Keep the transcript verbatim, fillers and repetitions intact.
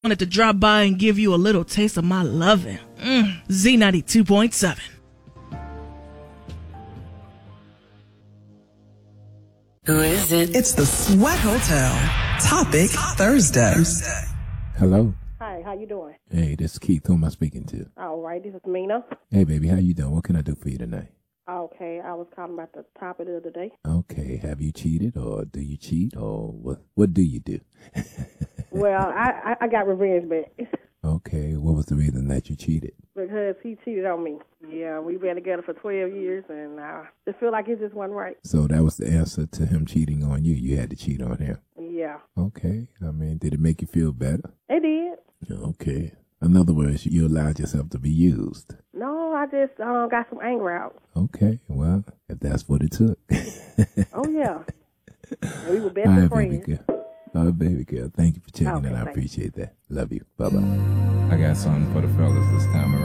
Wanted to drop by and give you a little taste of my loving. Mm. Z ninety-two point seven. Who is it? It's the Sweat Hotel. Topic Thursday. Hello. Hi, how you doing? Hey, this is Keith. Who am I speaking to? All right, this is Mina. Hey, baby, how you doing? What can I do for you tonight? Okay, I was calling about the topic of the day. Okay, have you cheated, or do you cheat, or what? What do you do? Well, I, I, I got revenge back. Okay, what was the reason that you cheated? Because he cheated on me. Yeah, we've been together for twelve years, and I just feel like it just wasn't right. So that was the answer to him cheating on you. You had to cheat on him. Yeah. Okay, I mean, did it make you feel better? It did. Okay. In other words, you allowed yourself to be used. No, I just uh, got some anger out. Okay, well, if that's what it took. Oh, yeah. We were best All right, of friends. baby girl. All right, baby girl. Thank you for checking Okay, in. I thanks. appreciate that. Love you. Bye-bye. I got something for the fellas this time around.